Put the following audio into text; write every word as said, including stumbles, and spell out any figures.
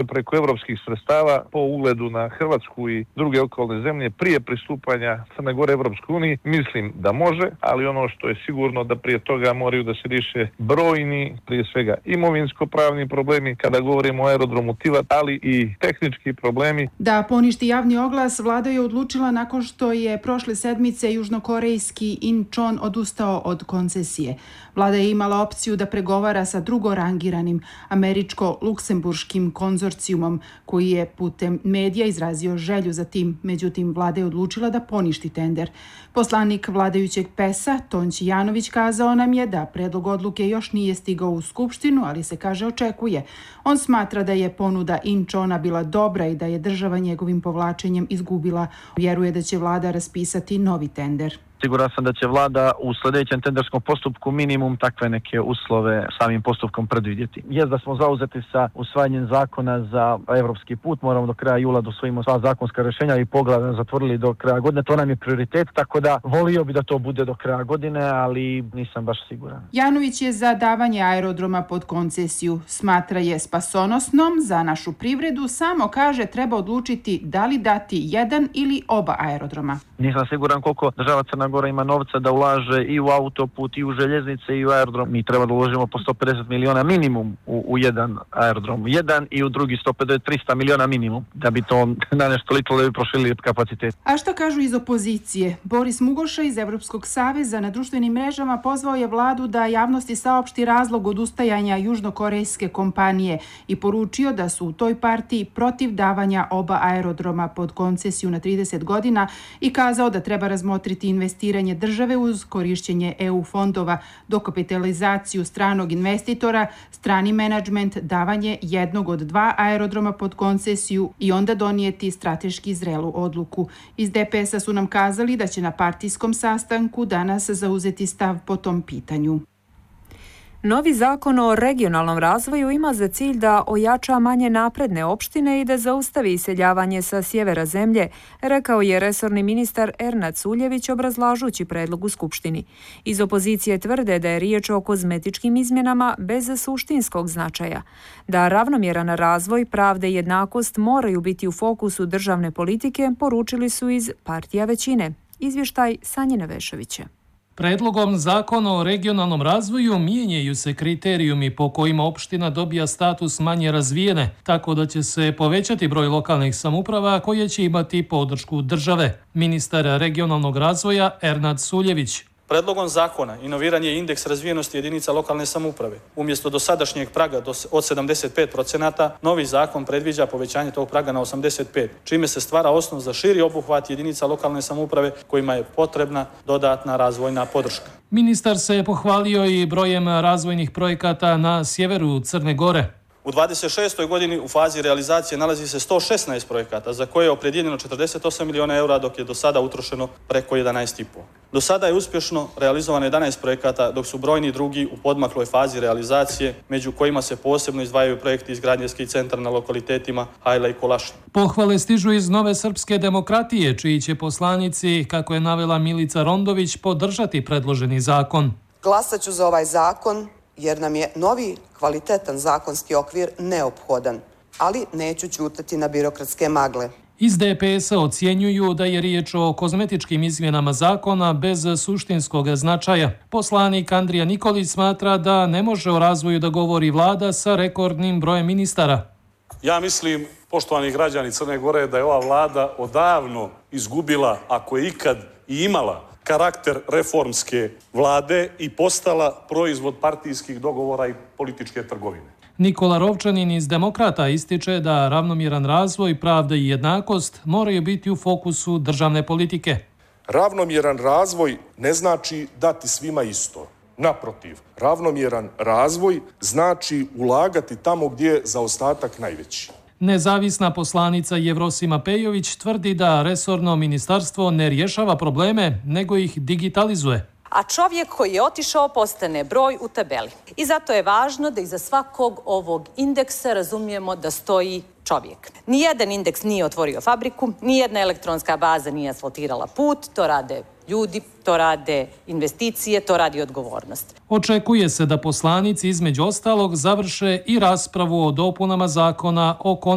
preko evropskih sredstava po ugledu na Hrvatsku i druge okolne zemlje prije pristupanja Crne Gore Evropskoj uniji, mislim da može, ali ono što je sigurno da prije toga moraju da se riješe brojni, prije svega imovinsko-pravni problemi kada govorimo o aerodromu Tivat, ali i tehnički problemi. Da poništi javni oglas, vlada je odlučila nakon što je prošle sedmice južnokorejski Incheon odustao od koncesije. Vlada je imala opciju da pregovara sa drugorangiranim američko-luksemburškim konzorcijumom koji je putem medija izrazio želju za tim, međutim vlada je odlučila da poništi tender. Poslanik vladajućeg P E S-a Tonči Janović kazao nam je da predlog odluke još nije stigao u Skupštinu, ali se kaže očekuje. On smatra da je ponuda Incheona bila dobra i da je država njegovim povlačenjem izgubila. Vjeruje da će vlada raspisati novi tender. Siguran sam da će vlada u sljedećem tenderskom postupku minimum takve neke uslove samim postupkom predvidjeti. Jest da smo zauzeti sa usvajanjem zakona za evropski put, moramo do kraja jula da usvojimo sva zakonska rješenja i poglavlje zatvorili do kraja godine, to nam je prioritet, tako da volio bi da to bude do kraja godine, ali nisam baš siguran. Janović je za davanje aerodroma pod koncesiju. Smatra je spasonosnom za našu privredu, samo kaže treba odlučiti da li dati jedan ili oba aerodroma. Nisam siguran koliko država Crna Gora ima novca da ulaže i u autoput, i u željeznice, i u aerodrom. Mi treba da uložimo po sto pedeset miliona minimum u, u jedan aerodrom. Jedan i u drugi sto pedeset, trista miliona minimum, da bi to na nešto ličilo da bi prošili kapacitet. A što kažu iz opozicije? Boris Mugoša iz Evropskog saveza na društvenim mrežama pozvao je vladu da javnosti saopšti razlog odustajanja južnokorejske kompanije i poručio da su u toj partiji protiv davanja oba aerodroma pod koncesiju na trideset godina i kazao da treba razmotriti investiranje države uz korišćenje E U fondova, dokapitalizaciju stranog investitora, strani menadžment, davanje jednog od dva aerodroma pod koncesiju i onda donijeti strateški zrelu odluku. Iz D P S-a su nam kazali da će na partijskom sastanku danas zauzeti stav po tom pitanju. Novi zakon o regionalnom razvoju ima za cilj da ojača manje napredne opštine i da zaustavi iseljavanje sa sjevera zemlje, rekao je resorni ministar Ernad Suljević obrazlažući predlog u Skupštini. Iz opozicije tvrde da je riječ o kozmetičkim izmjenama bez suštinskog značaja. Da ravnomjeran razvoj, pravda i jednakost moraju biti u fokusu državne politike, poručili su iz partija većine. Izvještaj Sanje Neveševića. Predlogom zakona o regionalnom razvoju mijenjaju se kriterijumi po kojima opština dobija status manje razvijene, tako da će se povećati broj lokalnih samouprava koje će imati podršku države. Ministar regionalnog razvoja Ernad Suljević. Predlogom zakona inoviran je indeks razvijenosti jedinica lokalne samouprave. Umjesto dosadašnjeg praga od sedamdeset pet procenata, novi zakon predviđa povećanje tog praga na osamdeset pet, čime se stvara osnov za širi obuhvat jedinica lokalne samouprave kojima je potrebna dodatna razvojna podrška. Ministar se pohvalio i brojem razvojnih projekata na sjeveru Crne Gore. U dvadeset šestoj godini u fazi realizacije nalazi se sto šesnaest projekata za koje je opredijeljeno četrdeset osam miliona eura, dok je do sada utrošeno preko jedanaest i po. Do sada je uspješno realizovano jedanaest projekata, dok su brojni drugi u podmakloj fazi realizacije, među kojima se posebno izdvajaju projekti izgradnje ski centra na lokalitetima Hajla i Kolašin. Pohvale stižu iz Nove srpske demokratije, čiji će poslanici, kako je navela Milica Rondović, podržati predloženi zakon. Glasat ću za ovaj zakon jer nam je novi kvalitetan zakonski okvir neophodan, ali neću ćutati na birokratske magle. Iz D P S-a ocjenjuju da je riječ o kozmetičkim izmjenama zakona bez suštinskog značaja. Poslanik Andrija Nikolić smatra da ne može o razvoju da govori vlada sa rekordnim brojem ministara. Ja mislim, poštovani građani Crne Gore, da je ova vlada odavno izgubila, ako je ikad i imala, karakter reformske vlade i postala proizvod partijskih dogovora i političke trgovine. Nikola Rovčanin iz Demokrata ističe da ravnomjeran razvoj, pravda i jednakost moraju biti u fokusu državne politike. Ravnomjeran razvoj ne znači dati svima isto. Naprotiv, ravnomjeran razvoj znači ulagati tamo gdje je zaostatak najveći. Nezavisna poslanica Jevrosima Pejović tvrdi da resorno ministarstvo ne rješava probleme, nego ih digitalizuje. A čovjek koji je otišao postane broj u tabeli. I zato je važno da iza svakog ovog indeksa razumijemo da stoji čovjek. Nijedan indeks nije otvorio fabriku, nijedna elektronska baza nije asfaltirala put, to rade ljudi, to rade investicije, to radi odgovornost. Očekuje se da poslanici između ostalog završe i raspravu o dopunama zakona o